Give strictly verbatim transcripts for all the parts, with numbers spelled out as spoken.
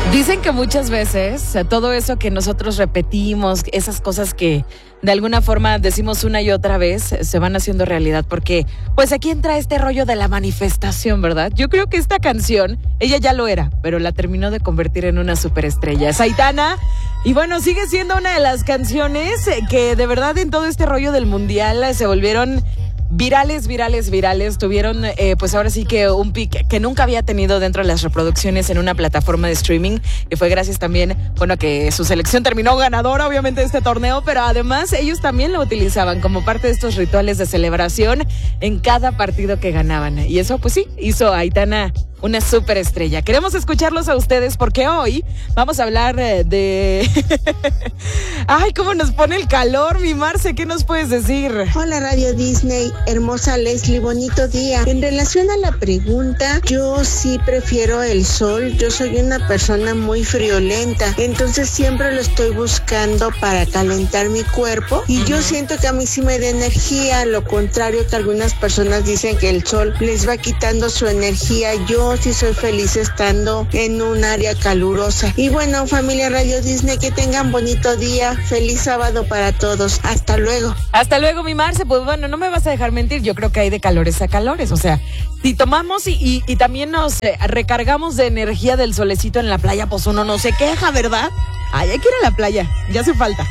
Dicen que muchas veces todo eso que nosotros repetimos, esas cosas que de alguna forma decimos una y otra vez, se van haciendo realidad, porque pues aquí entra este rollo de la manifestación, ¿verdad? Yo creo que esta canción, ella ya lo era, pero la terminó de convertir en una superestrella. Es Aitana, y bueno, sigue siendo una de las canciones que de verdad en todo este rollo del mundial se volvieron virales, virales, virales. Tuvieron eh, pues ahora sí que un pic que nunca había tenido dentro de las reproducciones en una plataforma de streaming, y fue gracias también, bueno, que su selección terminó ganadora obviamente de este torneo, pero además ellos también lo utilizaban como parte de estos rituales de celebración en cada partido que ganaban, y eso pues sí, hizo a Aitana una superestrella. Queremos escucharlos a ustedes porque hoy vamos a hablar de... Ay, cómo nos pone el calor, mi Marce, ¿qué nos puedes decir? Hola Radio Disney, hermosa Leslie, bonito día. En relación a la pregunta, yo sí prefiero el sol. Yo soy una persona muy friolenta, entonces siempre lo estoy buscando para calentar mi cuerpo, y yo siento que a mí sí me da energía, lo contrario que algunas personas dicen que el sol les va quitando su energía. Yo sí soy feliz estando en un área calurosa. Y bueno, familia Radio Disney, que tengan bonito día, feliz sábado para todos, hasta luego. Hasta luego, mi Marce. Pues bueno, no me vas a dejar mentir, yo creo que hay de calores a calores, o sea, si tomamos y, y, y también nos eh, recargamos de energía del solecito en la playa, pues uno no se queja, ¿verdad? Ay, hay que ir a la playa, ya hace falta.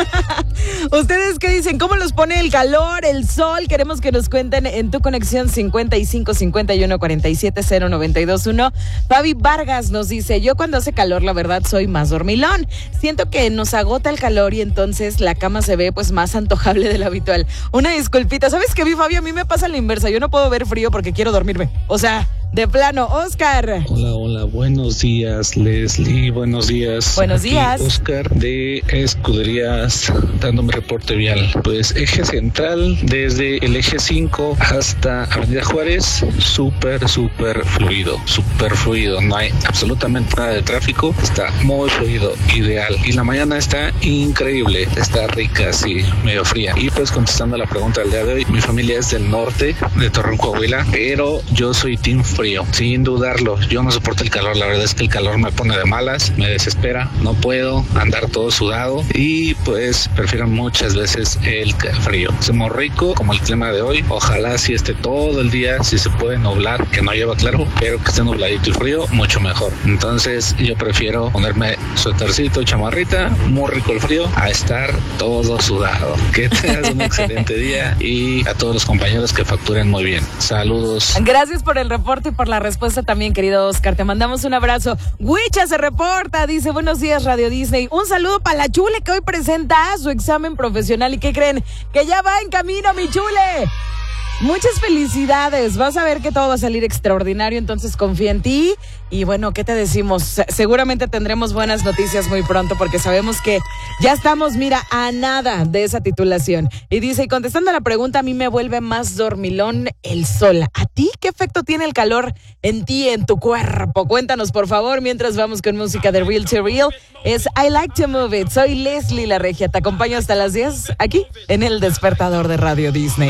¿Ustedes qué dicen? ¿Cómo los pone el calor, el sol? Queremos que nos cuenten en tu conexión cincuenta y cinco, cincuenta y uno, cuarenta y siete, cero noventa y dos uno. Fabi Vargas nos dice: yo cuando hace calor, la verdad, soy más dormilón. Siento que nos agota el calor y entonces la cama se ve pues más antojable de lo habitual. Una disculpita, ¿sabes qué, mi Fabi? A mí me pasa la inversa, yo no puedo ver frío porque quiero dormirme. O sea, de plano. Oscar. Hola, hola, buenos días, Leslie, buenos días. Buenos Aquí días. Oscar de Escuderías, dando mi reporte vial. Pues eje central, desde el eje cinco hasta Avenida Juárez, súper, súper fluido, súper fluido. No hay absolutamente nada de tráfico, está muy fluido, ideal. Y la mañana está increíble, está rica, así, medio fría. Y pues contestando a la pregunta del día de hoy, mi familia es del norte, de Torreón, Coahuila, pero yo soy team frío, sin dudarlo. Yo no soporto el calor, la verdad es que el calor me pone de malas, me desespera, no puedo andar todo sudado, y pues prefiero muchas veces el frío. Es muy rico como el clima de hoy, ojalá si esté todo el día, si se puede nublar, que no lleva claro, pero que esté nubladito y frío, mucho mejor. Entonces yo prefiero ponerme suétercito, chamarrita, muy rico el frío, a estar todo sudado. Que tengas un excelente día, y a todos los compañeros que facturen muy bien. Saludos. Gracias por el reporte y por la respuesta también, querido Oscar. Te mandamos un abrazo. Huicha se reporta, dice: buenos días, Radio Disney. Un saludo para la Chule, que hoy presenta su examen profesional. ¿Y qué creen? Que ya va en camino, mi Chule. Muchas felicidades, vas a ver que todo va a salir extraordinario, entonces confía en ti. Y bueno, ¿qué te decimos? Seguramente tendremos buenas noticias muy pronto, porque sabemos que ya estamos, mira, a nada de esa titulación. Y dice, y contestando a la pregunta, a mí me vuelve más dormilón el sol. ¿A ti qué efecto tiene el calor en ti, en tu cuerpo? Cuéntanos, por favor, mientras vamos con música de Real to Real. Es I Like to Move It. Soy Leslie La Regia, te acompaño hasta las diez aquí en El Despertador de Radio Disney.